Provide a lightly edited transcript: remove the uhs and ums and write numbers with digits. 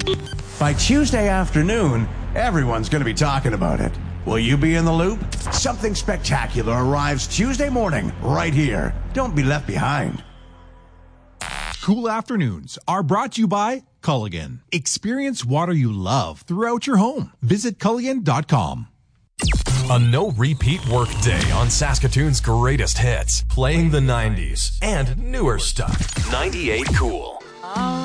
By Tuesday afternoon, everyone's going to be talking about it. Will you be in the loop? Something spectacular arrives Tuesday morning, right here. Don't be left behind. Cool afternoons are brought to you by Culligan. Experience water you love throughout your home. Visit Culligan.com. A no-repeat work day on Saskatoon's greatest hits, playing the 90s and newer stuff. 98 Cool.